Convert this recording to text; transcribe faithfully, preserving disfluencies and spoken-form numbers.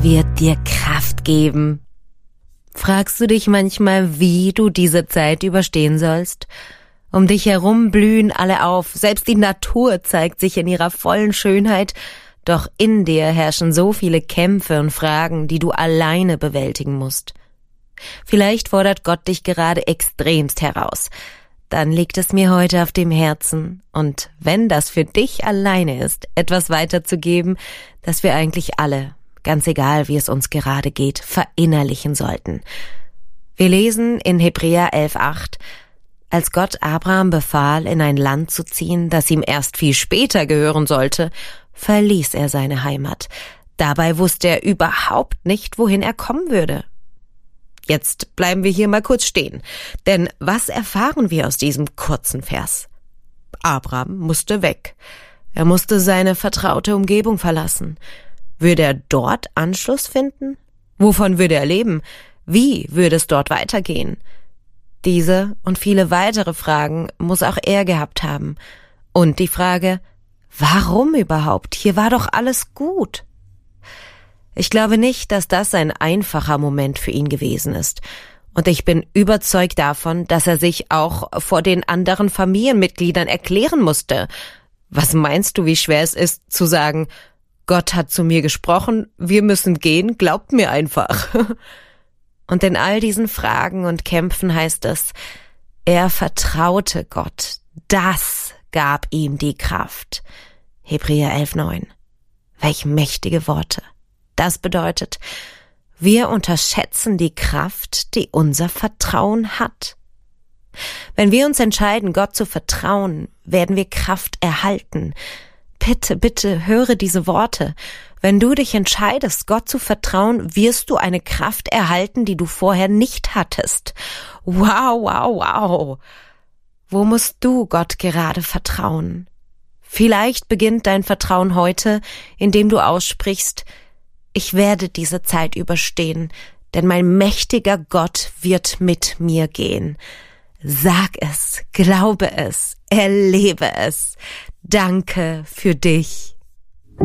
wird dir Kraft geben. Fragst du dich manchmal, wie du diese Zeit überstehen sollst? Um dich herum blühen alle auf, selbst die Natur zeigt sich in ihrer vollen Schönheit, doch in dir herrschen so viele Kämpfe und Fragen, die du alleine bewältigen musst. Vielleicht fordert Gott dich gerade extremst heraus. Dann liegt es mir heute auf dem Herzen, und wenn das für dich alleine ist, etwas weiterzugeben, das wir eigentlich alle, ganz egal wie es uns gerade geht, verinnerlichen sollten. Wir lesen in Hebräer elf acht, als Gott Abraham befahl, in ein Land zu ziehen, das ihm erst viel später gehören sollte, verließ er seine Heimat. Dabei wusste er überhaupt nicht, wohin er kommen würde. Jetzt bleiben wir hier mal kurz stehen, denn was erfahren wir aus diesem kurzen Vers? Abraham musste weg. Er musste seine vertraute Umgebung verlassen. Würde er dort Anschluss finden? Wovon würde er leben? Wie würde es dort weitergehen? Diese und viele weitere Fragen muss auch er gehabt haben. Und die Frage, warum überhaupt? Hier war doch alles gut. Ich glaube nicht, dass das ein einfacher Moment für ihn gewesen ist. Und ich bin überzeugt davon, dass er sich auch vor den anderen Familienmitgliedern erklären musste. Was meinst du, wie schwer es ist, zu sagen, Gott hat zu mir gesprochen, wir müssen gehen, glaubt mir einfach. Und in all diesen Fragen und Kämpfen heißt es, er vertraute Gott. Das gab ihm die Kraft. Hebräer elf neun. Welch mächtige Worte. Das bedeutet, wir unterschätzen die Kraft, die unser Vertrauen hat. Wenn wir uns entscheiden, Gott zu vertrauen, werden wir Kraft erhalten. Bitte, bitte, höre diese Worte. Wenn du dich entscheidest, Gott zu vertrauen, wirst du eine Kraft erhalten, die du vorher nicht hattest. Wow, wow, wow. Wo musst du Gott gerade vertrauen? Vielleicht beginnt dein Vertrauen heute, indem du aussprichst, ich werde diese Zeit überstehen, denn mein mächtiger Gott wird mit mir gehen. Sag es, glaube es, erlebe es. Danke für dich.